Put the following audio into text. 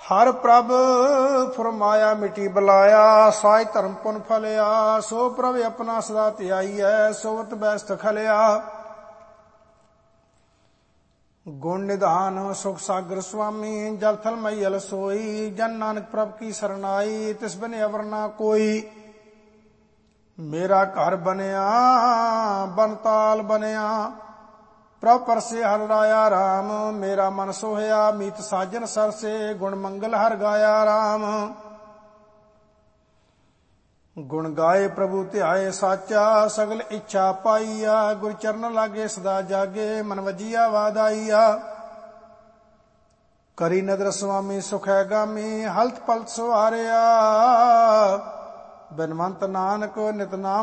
ਹਰ ਪ੍ਰਭ ਫਰਮਾਇਆ ਮਿਟੀ ਬੁਲਾਇਆ, ਸਾਜ ਧਰਮ ਪੁਨ ਫਲਿਆ। ਸੋ ਪ੍ਰਭ ਆਪਣਾ ਸਦਾ ਧਿਆਈਐ, ਸੋਵਤ ਬੈਸਤ ਖਲਿਆ। ਗੁਣ ਨਿਧਾਨ ਸੁਖ ਸਾਗਰ ਸੁਆਮੀ, ਜਲ ਥਲ ਮਈਲ ਸੋਈ। ਜਨ ਨਾਨਕ ਪ੍ਰਭ ਕੀ ਸਰਨਾਈ, ਤਿਸ ਬਿਨ ਅਵਰ ਨਾ ਕੋਈ। ਮੇਰਾ ਘਰ ਬਨਿਆ ਬਨਤਾਲ ਬਨਿਆ, ਪ੍ਰਭ ਪਰਸੇ ਹਰਿ ਰਾਇਆ ਰਾਮ। ਮੇਰਾ ਮਨ ਸੋਹਿਆ ਮੀਤ ਸਾਜਨ ਸਰਸੇ, ਗੁਣ ਮੰਗਲ ਹਰਿ ਗਾਇਆ ਰਾਮ। ਗੁਣ ਗਾਏ ਪ੍ਰਭੂ ਧਿਆਏ ਸਾਚਾ, ਸਗਲ ਇੱਛਾ ਪਾਈਆ। ਗੁਰ ਚਰਨ ਲਾਗੇ ਸਦਾ ਜਾਗੇ, ਮਨ ਵਜੀਆ ਵਾਦਾਈਆ। ਕਰੀ ਨਦਰ ਸੁਆਮੀ ਸੁਖੈ ਗਾਮੀ, ਹਲਤ ਪਲਤ ਸੁਹਾਰਿਆ। ਬਿਨਵੰਤ ਨਾਨਕ ਨਿਤ ਨਾਮ